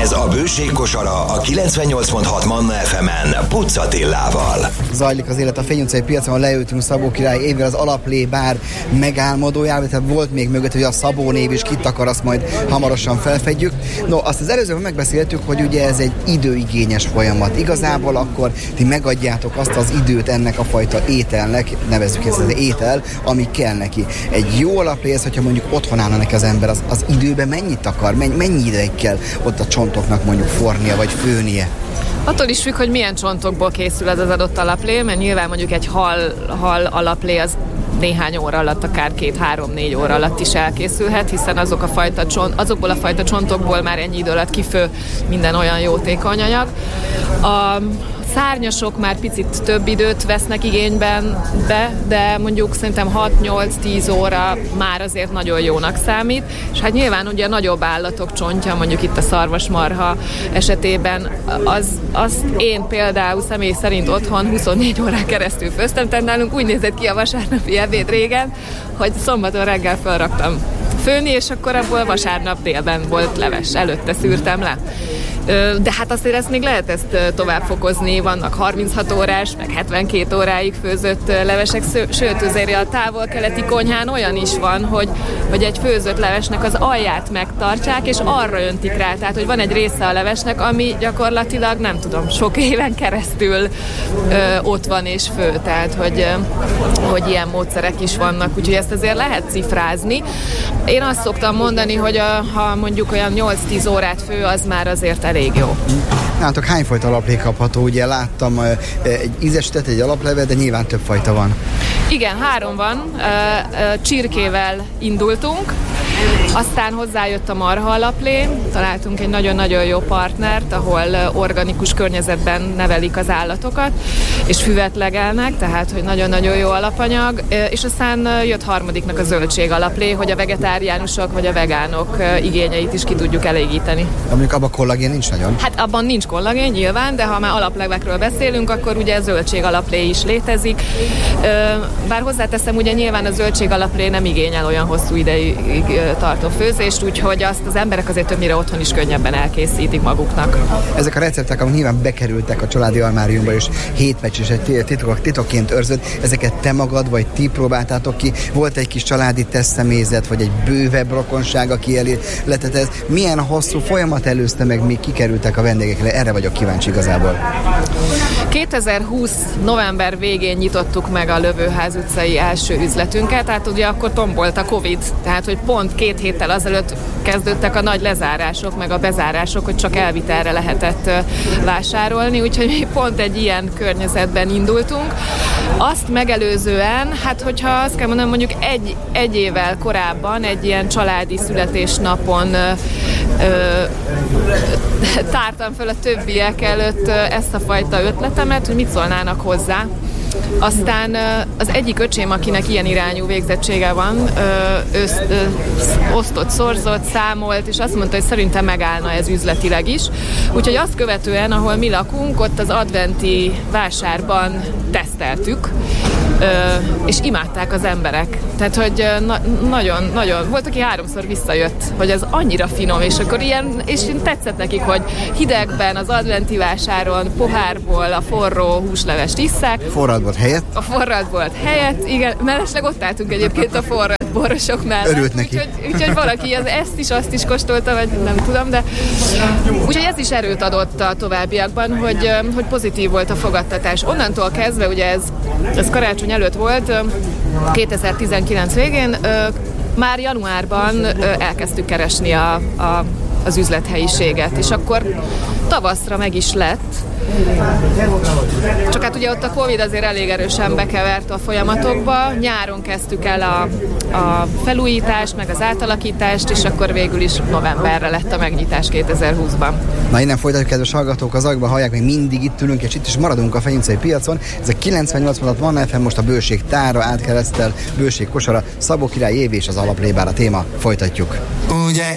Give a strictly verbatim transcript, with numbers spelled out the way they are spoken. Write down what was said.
Ez a Bőség kosara a kilencvennyolc pont hat Manna ef emen Puc Attilával. Zajlik az élet a Fény utcai piacon, leültünk Szabó Király Évvel, az Alaplé bár megálmodójával, tehát volt még mögött, hogy a Szabó név is kit akar, azt majd hamarosan felfedjük. No, azt az előzőben megbeszéltük, hogy ugye ez egy időigényes folyamat. Igazából akkor ti megadjátok azt az időt ennek a fajta ételnek, nevezzük ezt az étel, ami kell neki. Egy jó alaplé, hogyha mondjuk otthon állna neki az ember, az, az időben mennyit akar, mennyi, mennyi ideig kell ott a csontoknak mondjuk fornia vagy főnie? Attól is függ, hogy milyen csontokból készül ez az adott alaplé, mert nyilván mondjuk egy hal, hal alaplé az néhány óra alatt, akár két-három-négy óra alatt is elkészülhet, hiszen azok a fajta csont, azokból a fajta csontokból már ennyi idő alatt kifő minden olyan jótékony anyag. A szárnyasok már picit több időt vesznek igényben be, de mondjuk szerintem hat-nyolc-tíz óra már azért nagyon jónak számít, és hát nyilván ugye a nagyobb állatok csontja, mondjuk itt a szarvasmarha esetében, az, azt én például személy szerint otthon huszonnégy órán keresztül főztem, tehát nálunk úgy nézett ki a vasárnapi ebéd régen, hogy szombaton reggel felraktam főni, és akkor abból vasárnap délben volt leves, előtte szűrtem le. De hát azért ezt még lehet ezt tovább fokozni, vannak harminchat órás, meg hetvenkét óráig főzött levesek, sőt azért a távol-keleti konyhán olyan is van, hogy, hogy egy főzött levesnek az alját megtartják, és arra öntik rá, tehát hogy van egy része a levesnek, ami gyakorlatilag nem tudom, sok éven keresztül ö, ott van és fő, tehát hogy, hogy ilyen módszerek is vannak, úgyhogy ezt azért lehet cifrázni. Én azt szoktam mondani, hogy a, ha mondjuk olyan nyolc-tíz órát fő, az már azért elég jó. Nálatok hányfajta alaplé kapható? Ugye láttam egy ízesített, egy alaplevet, de nyilván több fajta van. Igen, három van. Csirkével indultunk, aztán hozzájött a marha alaplé, találtunk egy nagyon-nagyon jó partnert, ahol organikus környezetben nevelik az állatokat, és füvet legelnek, tehát hogy nagyon-nagyon jó alapanyag, és aztán jött harmadiknak a zöldség alaplé, hogy a vegetáriánusok vagy a vegánok igényeit is ki tudjuk elégíteni. Mondjuk abban kollagén nincs nagyon? Hát abban nincs kollagén nyilván, de ha már alaplevekről beszélünk, akkor ugye a zöldség alaplé is létezik. Bár hozzáteszem, ugye nyilván a zöldség alaplé nem igényel olyan hosszú ideig tartó főzést, úgyhogy azt az emberek azért többnyire otthon is könnyebben elkészítik maguknak. Ezek a receptek, amik nyilván bekerültek a családi armáriumba, és hétmeccs egy titok, titokként őrzött, ezeket te magad vagy ti próbáltátok ki? Volt egy kis családi tesztszemélyzet, vagy egy bővebb rokonság, aki elé letett ez? Milyen hosszú folyamat előzte meg, míg kikerültek a vendégekre? Erre vagyok kíváncsi igazából. kétezer-húsz november végén nyitottuk meg a Lövőház utcai első üzletünket, tehát ugye akkor tombolt a Covid, tehát hogy pont két héttel azelőtt kezdődtek a nagy lezárások, meg a bezárások, hogy csak elvitelre lehetett vásárolni, úgyhogy mi pont egy ilyen környezetben indultunk. Azt megelőzően, hát hogyha azt kell mondanom, mondjuk egy, egy évvel korábban, egy ilyen családi születésnapon ö, ö, tártam föl a többiek előtt ezt a fajta ötletemet, hogy mit szólnának hozzá. Aztán az egyik öcsém, akinek ilyen irányú végzettsége van, ő osztott, szorzott, számolt, és azt mondta, hogy szerintem megállna ez üzletileg is. Úgyhogy azt követően, ahol mi lakunk, ott az adventi vásárban teszteltük, és imádták az emberek. Tehát, hogy na- nagyon, nagyon, volt, aki háromszor visszajött, hogy ez annyira finom, és akkor ilyen, és tetszett nekik, hogy hidegben az adventi vásáron pohárból a forró húslevest isszák. Forrad volt helyett? A forrad volt helyett, igen, mellesleg ott álltunk egyébként a forrad borosok mellett. Örült neki. Úgyhogy, úgyhogy valaki az ezt is, azt is kóstolta, vagy nem tudom, de úgyhogy ez is erőt adott a továbbiakban, hogy, hogy pozitív volt a fogadtatás. Onnantól kezdve, ugye ez, ez karácsony előtt volt, kétezer-tizenkilenc végén, már januárban elkezdtük keresni a, a, az üzlethelyiséget, és akkor tavaszra meg is lett. Csak hát ugye ott a Covid azért elég erősen bekevert a folyamatokba. Nyáron kezdtük el a, a felújítást, meg az átalakítást, és akkor végül is novemberre lett a megnyitás kétezer-húszban. Na, innen folytatjuk, kedves hallgatók, az agyban hallják, még mindig itt ülünk, és itt is maradunk a Fény utcai piacon. Ez a kilencvennyolc pont hat Manna ef em, most a Bőség tára átkeresztel, Bőség kosara, Szabó Király Év és az Alaplé bár a téma. Folytatjuk. Ugye